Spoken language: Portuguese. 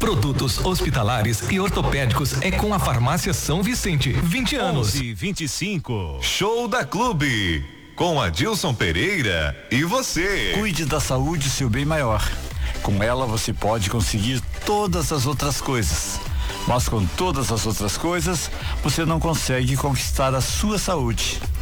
Produtos hospitalares e ortopédicos é com a Farmácia São Vicente. 20 anos. 11:25. Show da Clube. Com Adilson Pereira e você. Cuide da saúde, seu bem maior. Com ela você pode conseguir todas as outras coisas. Mas com todas as outras coisas, você não consegue conquistar a sua saúde.